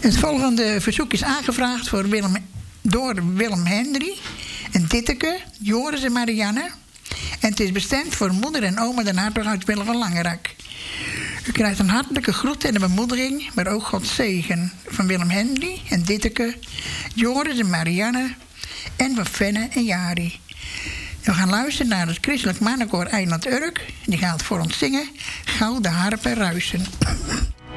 Het volgende verzoek is aangevraagd door Willem Hendry en Ditteke, Joris en Marianne. En het is bestemd voor moeder en oma Den Hartog uit Willem van Langerak. U krijgt een hartelijke groet en een bemoediging, maar ook Gods zegen van Willem Hendry en Ditteke, Joris en Marianne en van Fenne en Jari. We gaan luisteren naar het christelijk mannenkoor Eiland Urk. Die gaat voor ons zingen Gouden Harpen Ruisen.